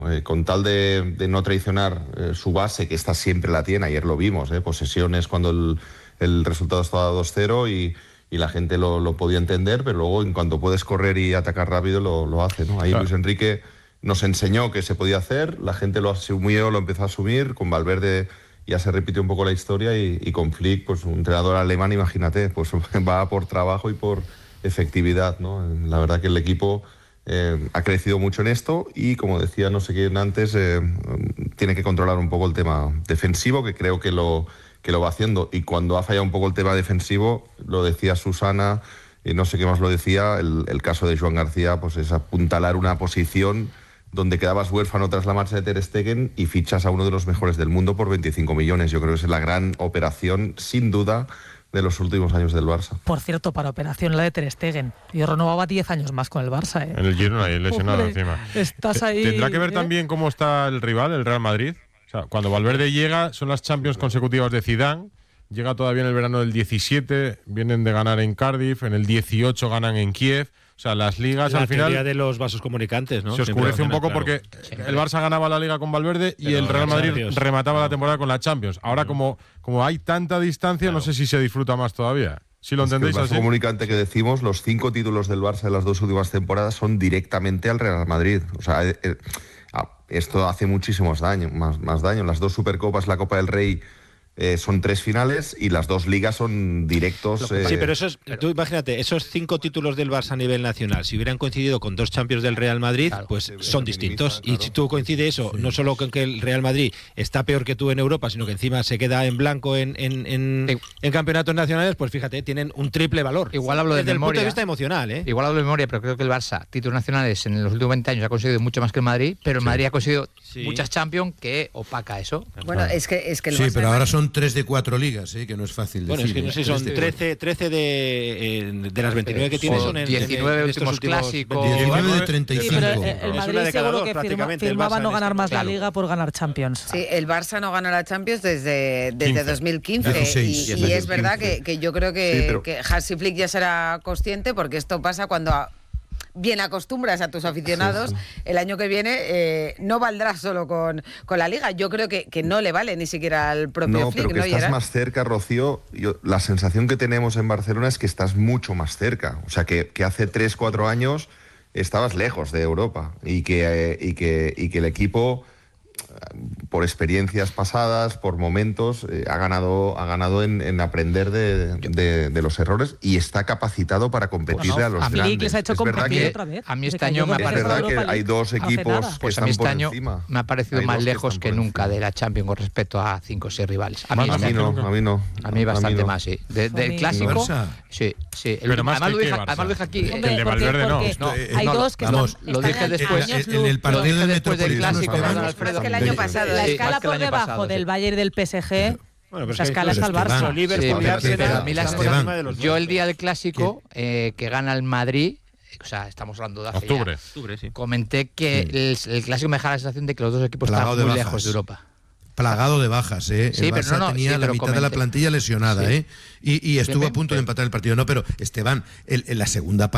con tal de no traicionar su base, que esta siempre la tiene, ayer lo vimos, posesiones cuando el resultado estaba 2-0 y la gente lo podía entender, pero luego en cuanto puedes correr y atacar rápido lo hace, ¿no? Ahí Claro. Luis Enrique nos enseñó que se podía hacer, la gente lo asumió, lo empezó a asumir, con Valverde ya se repitió un poco la historia y con Flick, pues un entrenador alemán, imagínate, pues va por trabajo y por efectividad, ¿no? La verdad que el equipo ha crecido mucho en esto y, como decía no sé quién antes, tiene que controlar un poco el tema defensivo, que creo que lo va haciendo. Y cuando ha fallado un poco el tema defensivo, lo decía Susana, y no sé qué más lo decía, el caso de Joan García, pues es apuntalar una posición donde quedabas huérfano tras la marcha de Ter Stegen y fichas a uno de los mejores del mundo por 25 millones. Yo creo que es la gran operación, sin duda, de los últimos años del Barça. Por cierto, para operación la de Ter Stegen. Yo renovaba 10 años más con el Barça, ¿eh? En el Girona, ahí lesionado encima. Estás ahí. Tendrá que ver también cómo está el rival, el Real Madrid. O sea, cuando Valverde llega, son las Champions consecutivas de Zidane. Llega todavía en el verano del 17, vienen de ganar en Cardiff, en el 18 ganan en Kiev. O sea, las ligas al final... La teoría de los vasos comunicantes, ¿no? Se oscurece un poco, claro, porque el Barça ganaba la Liga con Valverde y el Real Madrid remataba la temporada con la Champions. Ahora, como hay tanta distancia, no sé si se disfruta más todavía. Si lo entendéis el vaso así. comunicante que decimos, los 5 títulos del Barça de las 2 últimas temporadas son directamente al Real Madrid. O sea, esto hace muchísimos más daño. Las 2 Supercopas, la Copa del Rey, son 3 finales y las 2 ligas son directos. Sí, pero tú imagínate, esos 5 títulos del Barça a nivel nacional, si hubieran coincidido con 2 Champions del Real Madrid, claro, pues son distintos. Claro. Y si tú coincide eso, no solo con que el Real Madrid está peor que tú en Europa, sino que encima se queda en blanco en campeonatos nacionales, pues fíjate, tienen un triple valor. Igual hablo de desde memoria. el punto de vista emocional, ¿eh? Igual hablo de memoria, pero creo que el Barça, títulos nacionales en los últimos 20 años ha conseguido mucho más que el Madrid, pero el Madrid ha conseguido muchas Champions que opaca eso. Bueno, es que el sí, Barça, pero ahora son 3 de 4 ligas, que no es fácil bueno, decir. Bueno, es que no sé, son 13 de las 29 que tiene, son en 19 últimos clásicos. 19 de 35. Sí, pero el Madrid seguro que firmaba no ganar más la Liga por ganar Champions. Sí, el Barça no gana la Champions desde 2015 y es verdad que yo creo que Hansi Flick ya será consciente, porque esto pasa cuando bien acostumbras a tus aficionados. El año que viene no valdrá solo con la Liga. Yo creo que no le vale ni siquiera al propio Flick. Pero que estás más cerca, Rocío. La sensación que tenemos en Barcelona es que estás mucho más cerca. O sea, que hace 3-4 años estabas lejos de Europa y que el equipo, por experiencias pasadas, por momentos, ha ganado en aprender de los errores y está capacitado para competirle a los grandes. Les ha hecho competir otra vez. A mí este año me ha parecido... Es verdad que hay 2 equipos que están por encima. Me ha parecido más lejos que nunca de la Champions con respecto a 5 o 6 rivales. A mí no. A mí bastante más, sí. Del clásico, sí. Además lo dije aquí. El de Valverde no. Hay 2 que lo dije después. En el partido del Metropolitano Alfredo, que el año pasado. La escala por debajo del Bayern del PSG. Bueno, pues esa escala está al Barça. Yo el día del clásico, que gana el Madrid, o sea, estamos hablando de hace octubre, comenté que el clásico me deja la sensación de que los dos equipos están muy lejos de Europa. Plagado de bajas, ¿eh? Sí, el Barça tenía la mitad de la plantilla lesionada, y estuvo a punto de empatar el partido. No, pero Esteban, en la segunda parte